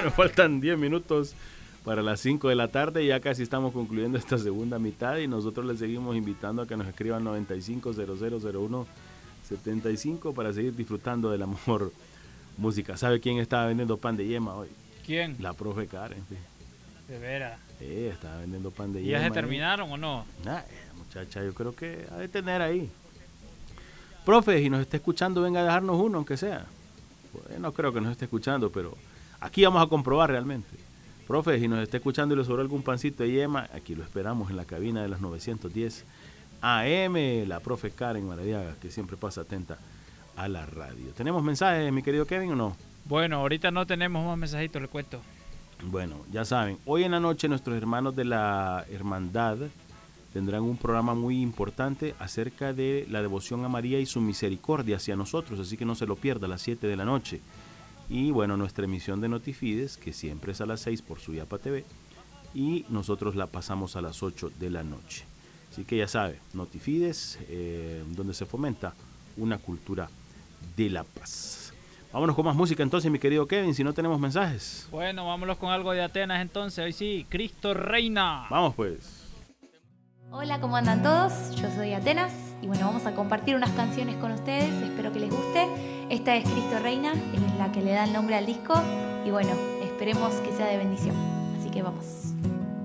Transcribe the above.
Me faltan 10 minutos para las 5 de la tarde. Ya casi estamos concluyendo esta segunda mitad y nosotros les seguimos invitando a que nos escriban 95000175 para seguir disfrutando de la mejor música. ¿Sabe quién estaba vendiendo pan de yema hoy? ¿Quién? La profe Karen. Sí. De veras. Estaba vendiendo pan de ¿Y yema. ya se terminaron o no? Muchacha, yo creo que ha de tener ahí. Profe, si nos está escuchando, venga a dejarnos uno, aunque sea. Pues, no creo que nos esté escuchando, pero aquí vamos a comprobar realmente. Profe, si nos está escuchando y le sobró algún pancito de yema, aquí lo esperamos en la cabina de las 910 AM, la profe Karen Maradiaga, que siempre pasa atenta a la radio. ¿Tenemos mensajes, mi querido Kevin, o no? Bueno, ahorita no tenemos más mensajitos, le cuento. Bueno, ya saben, hoy en la noche nuestros hermanos de la Hermandad tendrán un programa muy importante acerca de la devoción a María y su misericordia hacia nosotros, así que no se lo pierda a las 7 de la noche. Y bueno, nuestra emisión de Notifides, que siempre es a las 6 por Suyapa TV, y nosotros la pasamos a las 8 de la noche. Así que ya sabe, Notifides, donde se fomenta una cultura de la paz. Vámonos con más música entonces, mi querido Kevin, si no tenemos mensajes. Bueno, vámonos con algo de Atenas entonces, hoy sí, Cristo reina. Vamos pues. Hola, ¿cómo andan todos? Yo soy Atenas y bueno, vamos a compartir unas canciones con ustedes, espero que les guste. Esta es Cristo Reina, es la que le da el nombre al disco y bueno, esperemos que sea de bendición. Así que vamos.